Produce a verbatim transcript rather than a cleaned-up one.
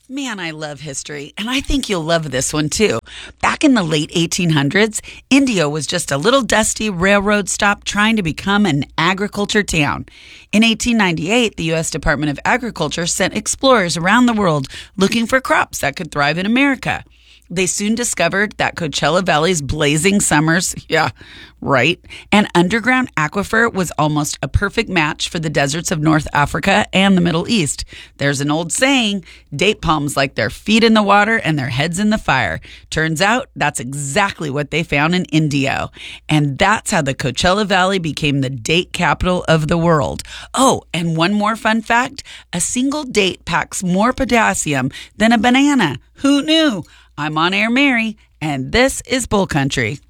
Man, I love history, and I think you'll love this one too. Back in the late eighteen hundreds, India was just a little dusty railroad stop trying to become an agriculture town. In eighteen ninety-eight, the U S Department of Agriculture sent explorers around the world looking for crops that could thrive in America. They soon discovered that Coachella Valley's blazing summers, yeah, right, and underground aquifer was almost a perfect match for the deserts of North Africa and the Middle East. There's an old saying, date palms like their feet in the water and their heads in the fire. Turns out that's exactly what they found in Indio. And that's how the Coachella Valley became the date capital of the world. Oh, and one more fun fact, a single date packs more potassium than a banana. Who knew? I'm On Air Mary, and this is Bull Country.